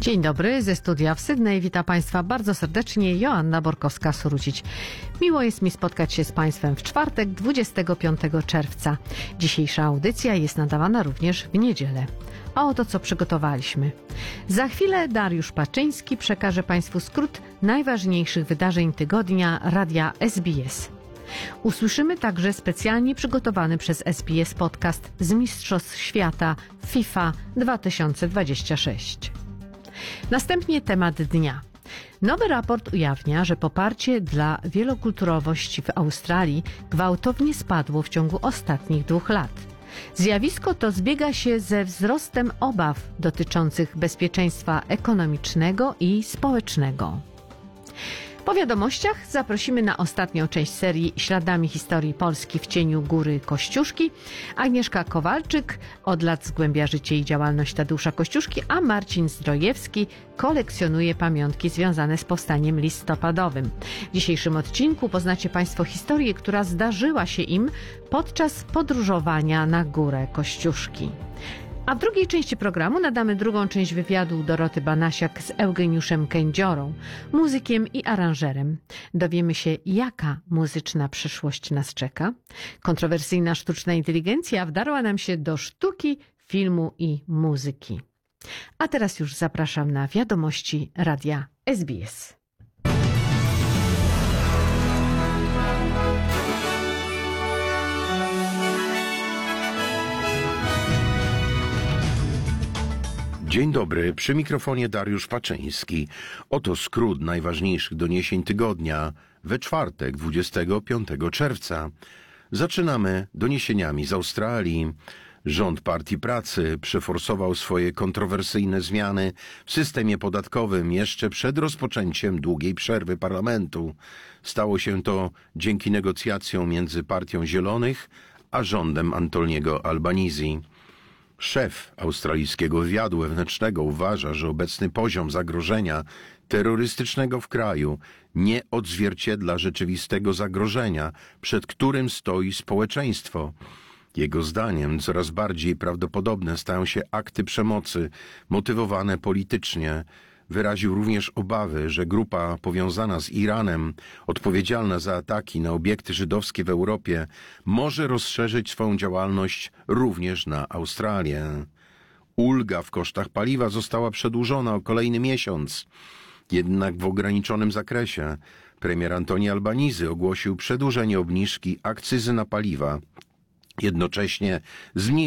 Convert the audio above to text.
Dzień dobry, ze studia w Sydney. Witam Państwa bardzo serdecznie. Joanna Borkowska-Surucić. Miło jest mi spotkać się z Państwem w czwartek, 25 czerwca. Dzisiejsza audycja jest nadawana również w niedzielę. A oto co przygotowaliśmy. Za chwilę Dariusz Paczyński przekaże Państwu skrót najważniejszych wydarzeń tygodnia Radia SBS. Usłyszymy także specjalnie przygotowany przez SBS podcast z Mistrzostw Świata FIFA 2026. Następnie temat dnia. Nowy raport ujawnia, że poparcie dla wielokulturowości w Australii gwałtownie spadło w ciągu ostatnich 2 lat. Zjawisko to zbiega się ze wzrostem obaw dotyczących bezpieczeństwa ekonomicznego i społecznego. Po wiadomościach zaprosimy na ostatnią część serii Śladami historii Polski w cieniu Góry Kościuszki. Agnieszka Kowalczyk od lat zgłębia życie i działalność Tadeusza Kościuszki, a Marcin Zdrojewski kolekcjonuje pamiątki związane z powstaniem listopadowym. W dzisiejszym odcinku poznacie Państwo historię, która zdarzyła się im podczas podróżowania na Górę Kościuszki. A w drugiej części programu nadamy drugą część wywiadu Doroty Banasiak z Eugeniuszem Kędziorą, muzykiem i aranżerem. Dowiemy się, jaka muzyczna przyszłość nas czeka. Kontrowersyjna sztuczna inteligencja wdarła nam się do sztuki, filmu i muzyki. A teraz już zapraszam na wiadomości Radia SBS. Dzień dobry, przy mikrofonie Dariusz Paczyński. Oto skrót najważniejszych doniesień tygodnia we czwartek, 25 czerwca. Zaczynamy doniesieniami z Australii. Rząd Partii Pracy przeforsował swoje kontrowersyjne zmiany w systemie podatkowym jeszcze przed rozpoczęciem długiej przerwy parlamentu. Stało się to dzięki negocjacjom między Partią Zielonych a rządem Antoniego Albanese. Szef australijskiego wywiadu wewnętrznego uważa, że obecny poziom zagrożenia terrorystycznego w kraju nie odzwierciedla rzeczywistego zagrożenia, przed którym stoi społeczeństwo. Jego zdaniem coraz bardziej prawdopodobne stają się akty przemocy motywowane politycznie. Wyraził również obawy, że grupa powiązana z Iranem, odpowiedzialna za ataki na obiekty żydowskie w Europie, może rozszerzyć swoją działalność również na Australię. Ulga w kosztach paliwa została przedłużona o kolejny miesiąc, jednak w ograniczonym zakresie. Premier Antoni Albanese ogłosił przedłużenie obniżki akcyzy na paliwa. Jednocześnie zmniejszył